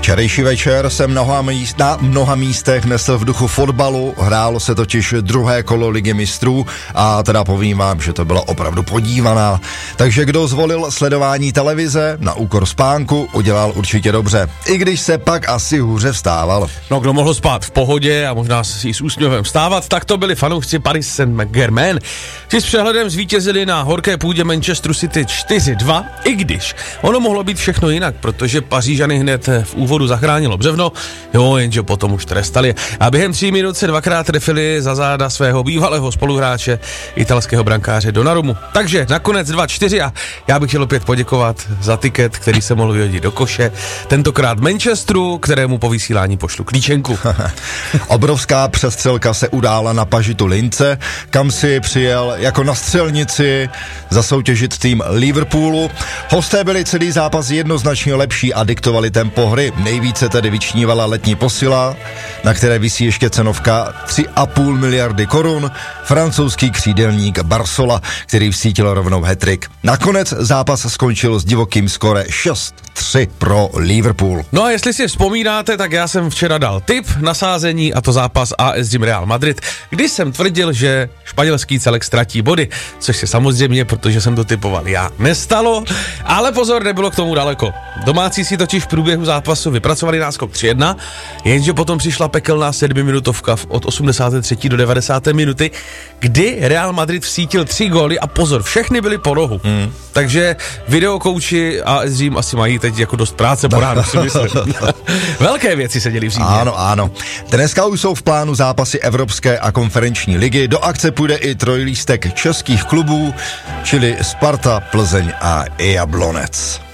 Včerejší večer se na mnoha místech nesl v duchu fotbalu, hrálo se totiž druhé kolo Ligy mistrů a teda povím vám, že to byla opravdu podívaná. Takže kdo zvolil sledování televize na úkor spánku, udělal určitě dobře, i když se pak asi hůře vstával. No, kdo mohl spát v pohodě a možná si s úsměvem vstávat, tak to byli fanoušci Paris Saint-Germain. Ti s přehledem zvítězili na horké půdě Manchesteru City 4-2, i když ono mohlo být všechno jinak, protože Pařížany hned v úvodu zachránilo břevno, jenže potom už trestali a během 3 minut se dvakrát trefili za záda svého bývalého spoluhráče, italského brankáře Donnarumu. Takže nakonec 2-4 a já bych chtěl opět poděkovat za tiket, který se mohl vyhodit do koše, tentokrát Manchesteru, kterému po vysílání pošlu klíčenku. Obrovská přestřelka se udála na Pažitu Lince, kam si přijel jako na střelnici zasoutěžit tým Liverpoolu. Hosté byli celý zápas jednoznačně lepší a diktovali tempo hry. Nejvíce tedy vyčnívala letní posila, na které visí ještě cenovka 3,5 miliardy korun, francouzský křídelník Barsola, který vsítil rovnou hat-trick. Nakonec zápas skončil s divokým skóre 6-3 pro Liverpool. No a jestli si vzpomínáte, tak já jsem včera dal tip na sázení, a to zápas AS Gym Real Madrid, kdy jsem tvrdil, že španělský celek ztratí body, což se samozřejmě, protože jsem to tipoval já, nestalo, ale pozor, nebylo k tomu daleko. Domácí si totiž v průběhu zápasu vypracovali náskok 3-1, jenže potom přišla pekelná 7minutovka od 83. do 90. minuty, kdy Real Madrid vsítil 3 góly a pozor, všechny byly po rohu. Takže videokouči AS Gym asi mají teď jako dost práce po ránu, si myslím. Velké věci se děly v Římě. Ano. Dneska už jsou v plánu zápasy Evropské a konferenční ligy. Do akce půjde i trojlístek českých klubů, čili Sparta, Plzeň a Jablonec.